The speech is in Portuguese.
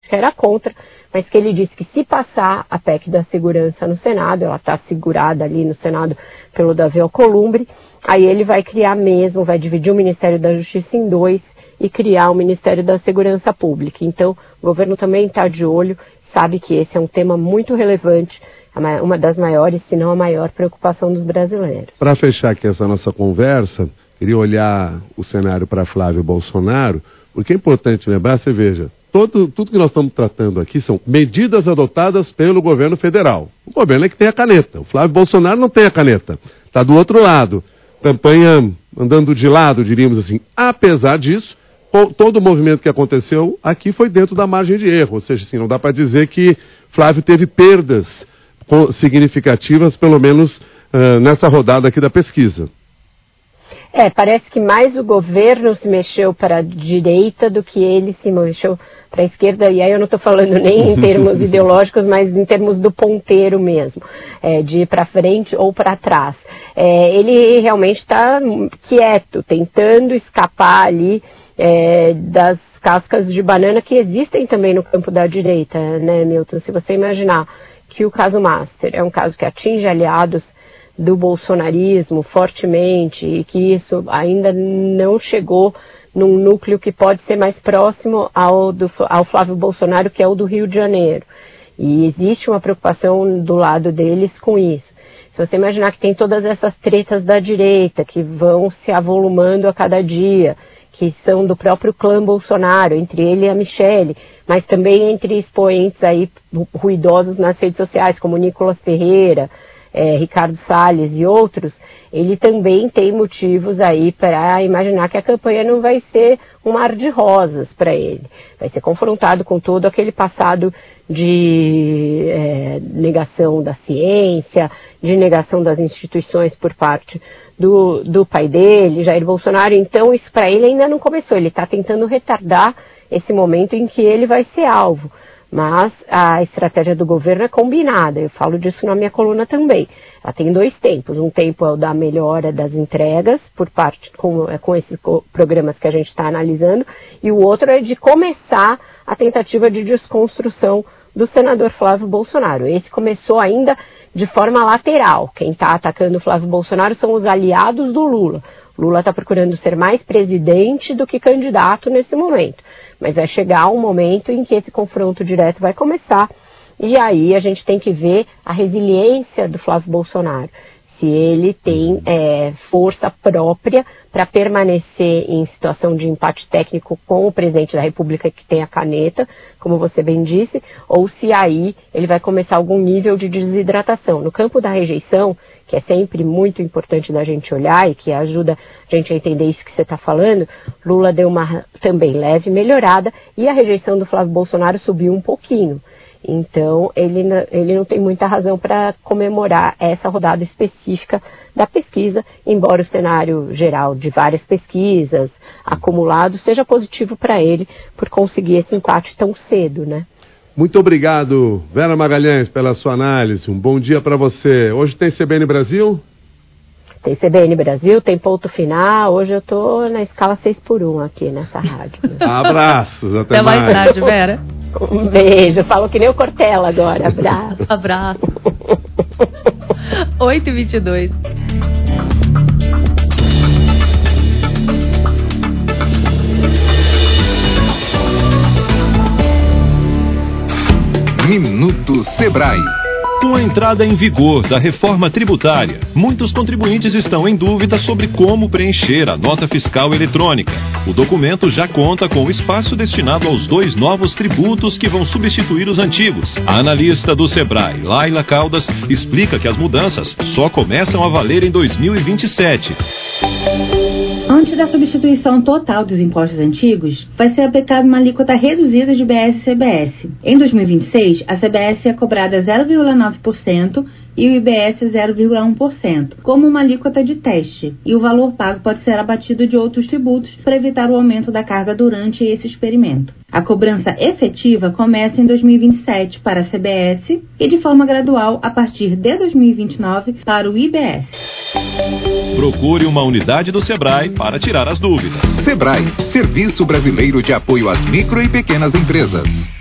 era contra, mas que ele disse que se passar a PEC da segurança no Senado, ela está segurada ali no Senado pelo Davi Alcolumbre, aí ele vai criar mesmo, vai dividir o Ministério da Justiça em dois e criar o Ministério da Segurança Pública. Então, o governo também está de olho, sabe que esse é um tema muito relevante, uma das maiores, se não a maior preocupação dos brasileiros. Para fechar aqui essa nossa conversa, queria olhar o cenário para Flávio Bolsonaro, porque é importante lembrar, você veja, tudo que nós estamos tratando aqui são medidas adotadas pelo governo federal. O governo é que tem a caneta. O Flávio Bolsonaro não tem a caneta. Está do outro lado. Campanha andando de lado, diríamos assim. Apesar disso, todo o movimento que aconteceu aqui foi dentro da margem de erro. Ou seja, assim, não dá para dizer que Flávio teve perdas significativas, pelo menos nessa rodada aqui da pesquisa. Parece que mais o governo se mexeu para a direita do que ele se mexeu para a esquerda, e aí eu não estou falando nem em termos ideológicos, mas em termos do ponteiro mesmo, de ir para frente ou para trás. Ele realmente está quieto, tentando escapar ali das cascas de banana que existem também no campo da direita, né, Milton? Se você imaginar que o caso Master é um caso que atinge aliados do bolsonarismo fortemente e que isso ainda não chegou num núcleo que pode ser mais próximo ao Flávio Bolsonaro, que é o do Rio de Janeiro. E existe uma preocupação do lado deles com isso. Se você imaginar que tem todas essas tretas da direita que vão se avolumando a cada dia, que são do próprio clã Bolsonaro, entre ele e a Michelle, mas também entre expoentes aí ruidosos nas redes sociais, como Nicolas Ferreira, Ricardo Salles e outros, ele também tem motivos aí para imaginar que a campanha não vai ser um mar de rosas para ele. Vai ser confrontado com todo aquele passado de negação da ciência, de negação das instituições por parte do pai dele, Jair Bolsonaro. Então isso para ele ainda não começou, ele está tentando retardar esse momento em que ele vai ser alvo. Mas a estratégia do governo é combinada, eu falo disso na minha coluna também. Ela tem dois tempos, um tempo é o da melhora das entregas, por parte com esses programas que a gente está analisando, e o outro é de começar a tentativa de desconstrução do senador Flávio Bolsonaro. Esse começou ainda de forma lateral, quem está atacando o Flávio Bolsonaro são os aliados do Lula. Lula está procurando ser mais presidente do que candidato nesse momento. Mas vai chegar um momento em que esse confronto direto vai começar. E aí a gente tem que ver a resiliência do Flávio Bolsonaro. Se ele tem força própria para permanecer em situação de empate técnico com o presidente da República que tem a caneta, como você bem disse, ou se aí ele vai começar algum nível de desidratação. No campo da rejeição, que é sempre muito importante da gente olhar e que ajuda a gente a entender isso que você está falando, Lula deu uma também leve melhorada e a rejeição do Flávio Bolsonaro subiu um pouquinho. Então, ele não tem muita razão para comemorar essa rodada específica da pesquisa, embora o cenário geral de várias pesquisas acumulados seja positivo para ele por conseguir esse empate tão cedo, né? Muito obrigado, Vera Magalhães, pela sua análise. Um bom dia para você. Hoje tem CBN Brasil? Tem CBN Brasil, tem ponto final. Hoje eu estou na escala 6x1 aqui nessa rádio. Né? Abraços, até mais. Até mais tarde, Vera. Um beijo, falo que nem o Cortella agora. Abraço. Abraço. 8h22. Minuto Sebrae. Com a entrada em vigor da reforma tributária, muitos contribuintes estão em dúvida sobre como preencher a nota fiscal eletrônica. O documento já conta com o espaço destinado aos 2 novos tributos que vão substituir os antigos. A analista do Sebrae, Laila Caldas, explica que as mudanças só começam a valer em 2027. Antes da substituição total dos impostos antigos, vai ser aplicada uma alíquota reduzida de IBS e CBS. Em 2026, a CBS é cobrada 0,9% e o IBS 0,1%, como uma alíquota de teste, e o valor pago pode ser abatido de outros tributos para evitar o aumento da carga durante esse experimento. A cobrança efetiva começa em 2027 para a CBS e de forma gradual a partir de 2029 para o IBS. Procure uma unidade do Sebrae para tirar as dúvidas. Sebrae, Serviço Brasileiro de Apoio às Micro e Pequenas Empresas.